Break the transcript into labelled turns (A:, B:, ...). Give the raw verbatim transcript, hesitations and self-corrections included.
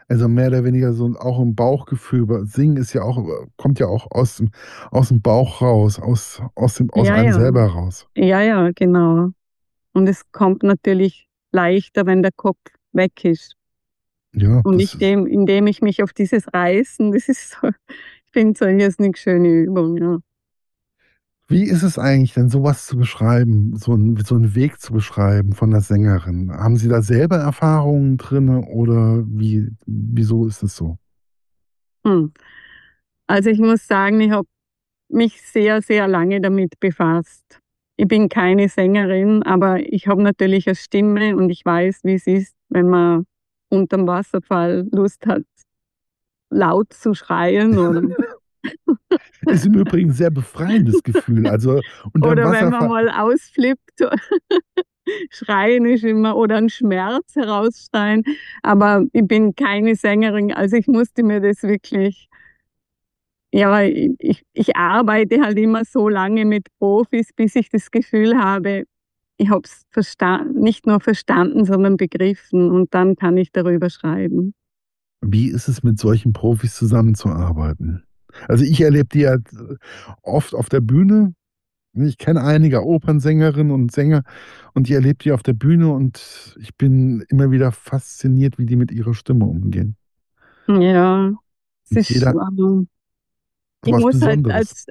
A: Also, mehr oder weniger so 'n auch 'n Bauchgefühl, weil Singen ist ja auch äh, kommt ja auch aus'm aus'm Bauch raus, aus aus dem aus
B: Ja,
A: einem
B: ja.
A: selber raus.
B: Ja, ja, genau. Und es kommt natürlich leichter, wenn der Kopf weg ist.
A: Ja,
B: Und
A: das
B: ich
A: ist
B: dem indem ich mich auf dieses Reißen das ist so ich finde so 'ne irrsinnig schöne Übung, ja.
A: Wie ist es eigentlich denn, so was zu beschreiben, so 'n so 'n Weg zu beschreiben von 'ner Sängerin? Haben Sie da selber Erfahrungen drinne oder wie wieso ist es so?
B: Hm. Also, ich muss sagen, ich habe mich sehr, sehr lange damit befasst. Ich bin keine Sängerin, aber ich habe natürlich 'ne Stimme und ich weiß, wie's ist, wenn man unterm Wasserfall Lust hat, laut zu schreien oder
A: Ist im Übrigen sehr befreiendes Gefühl, also, unterm
B: oder wenn man
A: Wasserfall
B: mal ausflippt. Schreien ist immer oder 'n Schmerz herausschreien, aber ich bin keine Sängerin, also, ich musste mir das wirklich ja, i ich ich arbeite halt immer so lange mit Profis, bis ich das Gefühl habe, ich habe es versta nicht nur verstanden, sondern begriffen und dann kann ich darüber schreiben.
A: Wie ist es, mit solchen Profis zusammenzuarbeiten? Also, ich erlebe die halt, äh, oft auf der Bühne. Ich kenne einige Opernsängerinnen und Sänger und ich erlebe die auf der Bühne und ich bin immer wieder fasziniert, wie die mit ihrer Stimme umgehen.
B: Ja, es
A: Und
B: ist
A: jeder
B: also ich
A: was
B: muss halt
A: Besonderes.
B: als